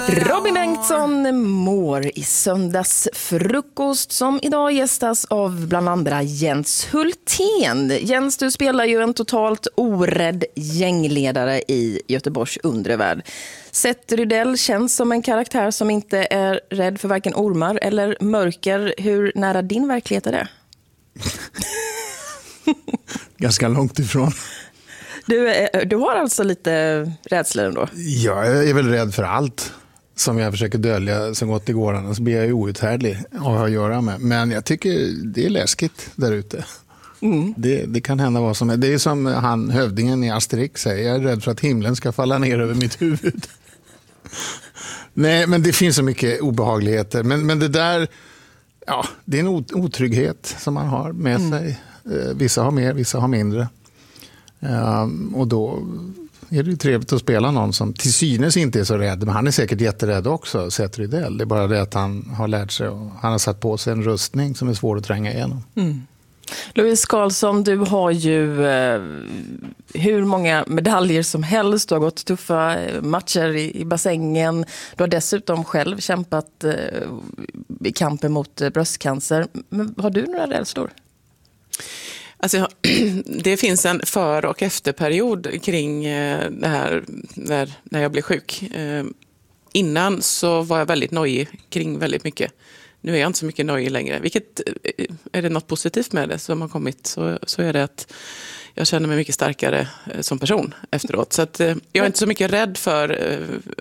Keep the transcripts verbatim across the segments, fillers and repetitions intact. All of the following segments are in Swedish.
Robin Bengtsson mår i söndagsfrukost som idag gästas av bland andra Jens Hultén. Jens, du spelar ju en totalt orädd gängledare i Göteborgs undre värld. Seth Rydell känns som en karaktär som inte är rädd för varken ormar eller mörker. Hur nära din verklighet är det? Ganska långt ifrån. Du, är, du har alltså lite rädsla ändå? Jag är väl rädd för allt som jag försöker dölja så gott det går, annars blir jag ju outhärdlig att ha att göra med. Men jag tycker det är läskigt där ute. Mm. Det, det kan hända vad som är. Det är som han, hövdingen i Asterix säger, jag är rädd för att himlen ska falla ner över mitt huvud. Nej, men det finns så mycket obehagligheter. Men, men det där, ja, det är en otrygghet som man har med mm. sig. Vissa har mer, vissa har mindre. Um, och då är det ju trevligt att spela någon som till synes inte är så rädd, men han är säkert jätterädd också, Seth Rydell. Det är bara det att han har lärt sig och han har satt på sig en rustning som är svår att tränga igenom. Mm. Louise Karlsson, du har ju eh, hur många medaljer som helst. Du har gått tuffa matcher i, i bassängen. Du har dessutom själv kämpat eh, i kampen mot eh, bröstcancer. Men har du några rädslor? Alltså, det finns en för- och efterperiod kring det här när, när jag blev sjuk. Innan så var jag väldigt nojig kring väldigt mycket. Nu är jag inte så mycket nojig längre. Vilket är det något positivt med det som har kommit, så, så är det att jag känner mig mycket starkare som person efteråt. Så att jag är inte så mycket rädd för...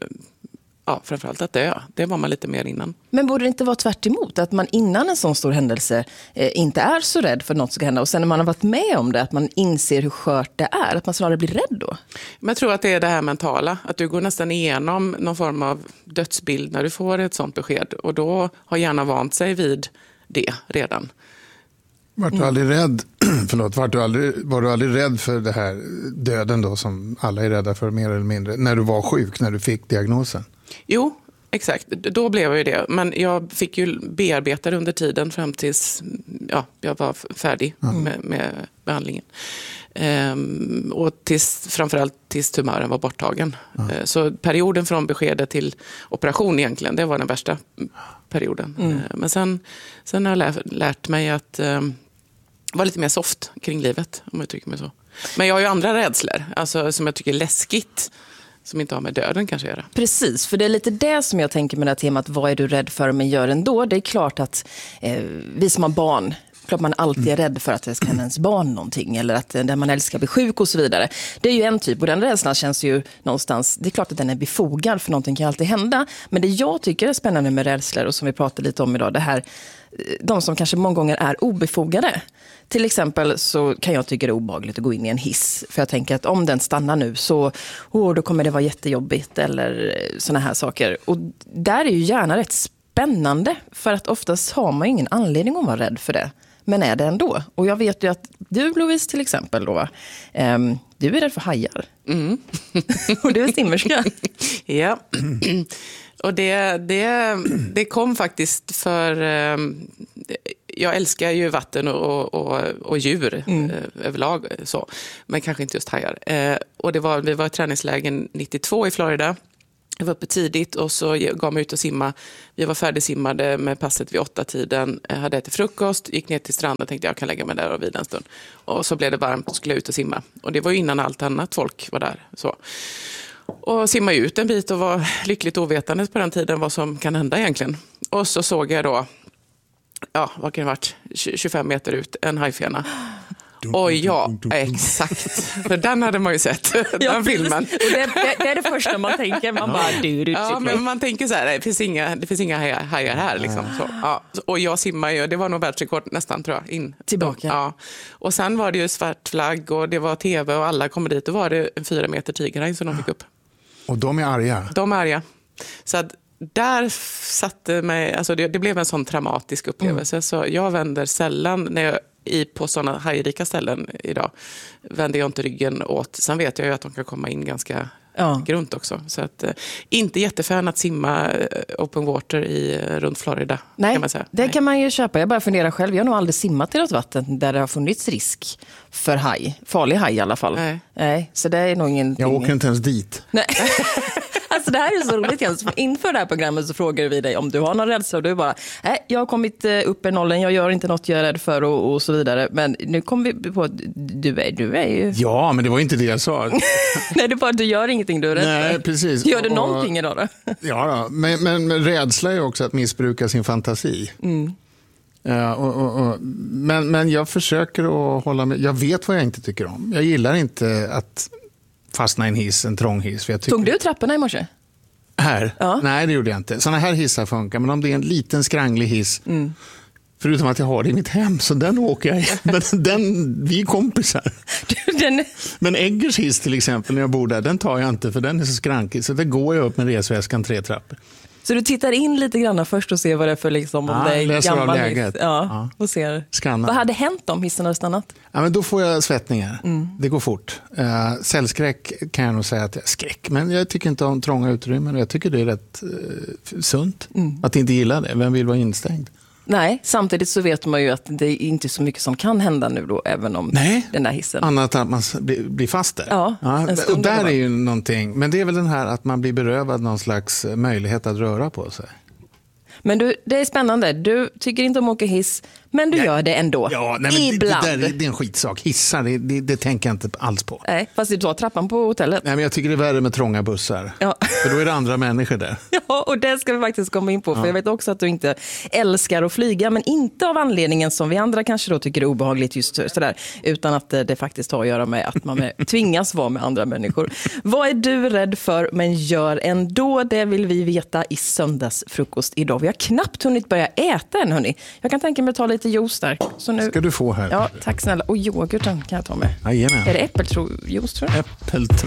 Ja, framförallt att dö. Det var man lite mer innan. Men borde det inte vara tvärt emot? Att man innan en sån stor händelse eh, inte är så rädd för något som ska hända. Och sen när man har varit med om det, att man inser hur skört det är. Att man snarare blir rädd då? Men jag tror att det är det här mentala. Att du går nästan igenom någon form av dödsbild när du får ett sånt besked. Och då har hjärnan vant sig vid det redan. Var du aldrig rädd, förlåt, var du aldrig, var du aldrig rädd för det här döden då som alla är rädda för mer eller mindre? När du var sjuk, när du fick diagnosen? Jo, exakt. Då blev jag ju det. Men jag fick ju bearbeta under tiden fram tills ja, jag var färdig mm. med, med behandlingen. Ehm, och tills, framförallt tills tumören var borttagen. Mm. Ehm, så perioden från beskedet till operation egentligen, det var den värsta perioden. Mm. Ehm, men sen, sen har jag lärt, lärt mig att um, vara lite mer soft kring livet, om jag tycker mig så. Men jag har ju andra rädslor, alltså, som jag tycker är läskigt. Som inte har med döden kanske göra. Precis, för det är lite det som jag tänker med det här temat. Vad är du rädd för men gör ändå? Det är klart att eh, vi som har barn, klart man alltid är rädd för att det ska hända ens barn någonting. Eller att den man älskar blir sjuk och så vidare. Det är ju en typ och den rädslan känns ju någonstans, det är klart att den är befogad för någonting kan alltid hända. Men det jag tycker är spännande med rädslor och som vi pratar lite om idag, det här, de som kanske många gånger är obefogade. Till exempel så kan jag tycka det är obehagligt att gå in i en hiss. För jag tänker att om den stannar nu så oh, då kommer det vara jättejobbigt eller såna här saker. Och där är ju gärna rätt spännande. För att oftast har man ju ingen anledning att vara rädd för det. Men är det ändå. Och jag vet ju att du, Louise, till exempel då, um, du är rädd för hajar. Mm. Och du är simmerska. Ja. Och det, det, det kom faktiskt för... Um, jag älskar ju vatten och, och, och djur mm. eh, överlag, så. Men kanske inte just hajar. Eh, och det var, vi var i träningslägen nittiotvå i Florida. Jag var uppe tidigt och så gav mig ut och simma. Vi var färdigsimmade med passet vid åtta tiden. Jag hade ätit frukost, gick ner till stranden och tänkte jag kan lägga mig där och vila en stund. Och så blev det varmt och skulle ut och simma. Och det var ju innan allt annat folk var där. Så. Och simmade ut en bit och var lyckligt ovetande på den tiden vad som kan hända egentligen. Och så såg jag då, ja, vad kan det ha varit, tjugofem meter ut, en hajfena. Och ja, exakt. För den hade man ju sett, den ja, filmen. Och det, det, det är det första man tänker. Man bara, du, du, ja, men man tänker så här, det finns inga, det finns inga hajar, hajar här. Liksom. Så, ja. Och jag simmar ju, det var nog världsrekord nästan tror jag. In. Tillbaka. Ja. Och sen var det ju svart flagg och det var tv och alla kom dit. Då var det en fyra meter tigerhaj som de fick upp. Och de är arga? De är arga. Så att där satte mig, alltså det, det blev en sån traumatisk upplevelse. Mm. Så jag vänder sällan när jag i på sådana hajrika ställen idag vänder jag inte ryggen åt. Sen vet jag ju att de kan komma in ganska ja. grunt också. Så att, eh, inte jättefän att simma eh, open water i, eh, runt Florida. Nej, kan man säga. det Nej. kan man ju köpa. Jag bara funderar själv. Jag har nog aldrig simmat i något vatten där det har funnits risk för haj. Farlig haj i alla fall. Nej. Nej, så det är nog ingenting. Jag åker inte ens dit. Nej. Alltså det här är så roligt. Jens. Inför det här programmet så frågar vi dig om du har någon rädsla och du bara, nej, jag har kommit upp i nollen, jag gör inte något jag är rädd för och, och så vidare. Men nu kom vi på att du är, du är ju... Ja, men det var inte det jag sa. Nej, det är bara att du gör ingenting du är rädd Nej, för. precis. Gör du och, någonting idag då? Ja, då. Men, men, men rädsla är också att missbruka sin fantasi. Mm. Ja, och, och, och, men, men jag försöker att hålla med. Jag vet vad jag inte tycker om. Jag gillar inte att fastna i en hiss, en trång hiss. För jag tycker... Tog du trapporna i morse? Här? Ja. Nej, det gjorde jag inte. Sådana här hissar funkar, men om det är en liten skranglig hiss, mm. förutom att jag har det i mitt hem, så den åker jag i. Men den, vi är kompisar. den... Men Eggers hiss till exempel, när jag bor där, den tar jag inte för den är så skrankig. Så det går jag upp med resväskan tre trappor. Så du tittar in lite grann först och ser vad det är för liksom, om ja, det är läser gammal av läget. hiss. Ja, ja. Och ser. Skanna. Vad hade hänt om hissen hade stannat? Ja, men då får jag svettningar. Mm. Det går fort. Uh, cellskräck kan jag nog säga att jag är skräck. Men jag tycker inte om trånga utrymmen. Jag tycker det är rätt uh, sunt mm. att inte gilla det. Vem vill vara instängd? Nej, samtidigt så vet man ju att det är inte så mycket som kan hända nu då, även om Nej, den där hissen. Annat att man blir fast där. Ja, ja, och där är ju någonting. Men det är väl den här att man blir berövad någon slags möjlighet att röra på sig. Men du, det är spännande. Du tycker inte om att åka hiss, men du ja. gör det ändå. Ja, nej, men ibland. Det, det, där, det är en skitsak. Hissar, det, det, det tänker jag inte alls på. Nej, fast du tar trappan på hotellet. Nej, men jag tycker det är värre med trånga bussar. Ja. För då är det andra människor där. Ja, och det ska vi faktiskt komma in på. För ja. jag vet också att du inte älskar att flyga, men inte av anledningen som vi andra kanske då tycker är obehagligt just sådär. Utan att det faktiskt har att göra med att man tvingas vara med andra människor. Vad är du rädd för, men gör ändå? Det vill vi veta i söndagsfrukost idag. Vi har knappt hunnit börja äta än, hörni. Jag kan tänka mig att ta lite juice där. Så nu... Ska du få här? Ja, tack snälla. Och yoghurten kan jag ta med. Jajamän. Är det äppeljuice, tror jag? Äppeltro.